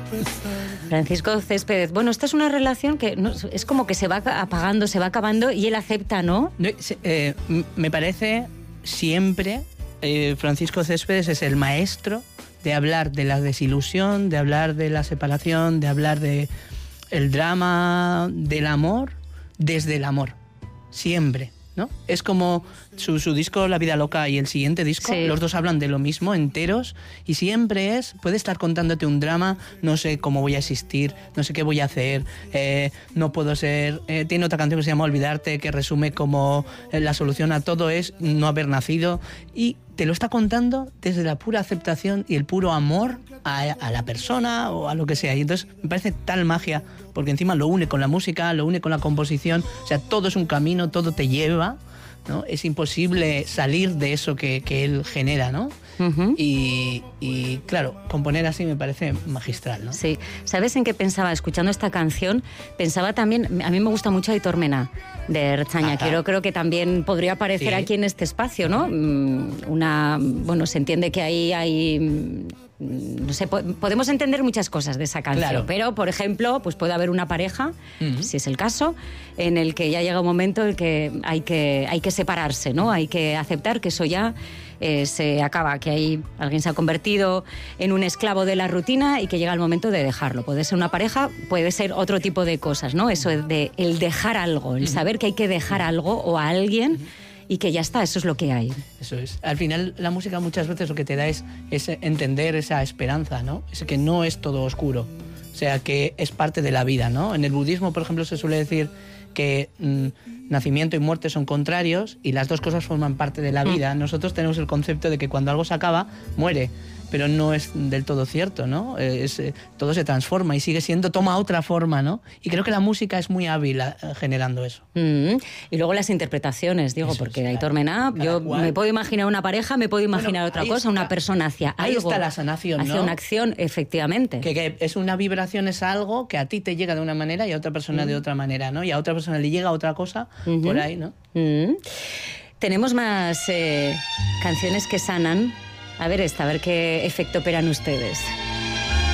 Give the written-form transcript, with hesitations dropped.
Francisco Céspedes, bueno, esta es una relación que no, es como que se va apagando, se va acabando y él acepta, ¿no? Me parece siempre, Francisco Céspedes es el maestro de hablar de la desilusión, de hablar de la separación, de hablar de el drama del amor desde el amor, siempre, ¿no? Es como su disco La vida loca y el siguiente disco, sí. Los dos hablan de lo mismo, enteros, y siempre puede estar contándote un drama, no sé cómo voy a existir, no sé qué voy a hacer, no puedo ser... tiene otra canción que se llama Olvidarte, que resume como la solución a todo es no haber nacido, y te lo está contando desde la pura aceptación y el puro amor a la persona o a lo que sea. Y entonces me parece tal magia, porque encima lo une con la música, lo une con la composición, o sea, todo es un camino, todo te lleva, ¿no? Es imposible salir de eso que él genera, ¿no? Uh-huh. Y claro, componer así me parece magistral, ¿no? Sí. ¿Sabes en qué pensaba? Escuchando esta canción, pensaba también... A mí me gusta mucho Aitor Mena, de Ertzaina. Creo que también podría aparecer aquí en este espacio, ¿no? Bueno, se entiende que ahí hay... No sé, podemos entender muchas cosas de esa canción, claro. Pero, por ejemplo, pues puede haber una pareja, uh-huh. Si es el caso, en el que ya llega un momento en el que hay que separarse, ¿no? Hay que aceptar que eso ya se acaba, que alguien se ha convertido en un esclavo de la rutina y que llega el momento de dejarlo. Puede ser una pareja, puede ser otro tipo de cosas, ¿no? Eso de el dejar algo, el uh-huh. Saber que hay que dejar algo o a alguien, uh-huh. Y que ya está, eso es lo que hay. Eso es. Al final, la música muchas veces lo que te da es entender esa esperanza, ¿no? Es que no es todo oscuro. O sea, que es parte de la vida, ¿no? En el budismo, por ejemplo, se suele decir que nacimiento y muerte son contrarios y las dos cosas forman parte de la vida. Nosotros tenemos el concepto de que cuando algo se acaba, muere. Pero no es del todo cierto, ¿no? Todo se transforma y sigue siendo, toma otra forma, ¿no? Y creo que la música es muy hábil generando eso. Y luego las interpretaciones, digo, eso porque es, Aitor Mena, yo me puedo imaginar una pareja, me puedo imaginar otra cosa, una persona hacia algo. Ahí está la sanación, hacia ¿no? una acción, efectivamente. Que es una vibración, es algo que a ti te llega de una manera y a otra persona de otra manera, ¿no? Y a otra persona le llega otra cosa por ahí, ¿no? Tenemos más canciones que sanan. A ver a ver qué efecto operan ustedes.